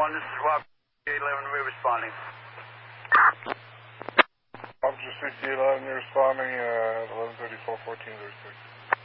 One, this is Rob, 11, we're responding. Officer 6011, you're responding, 1134, 1436.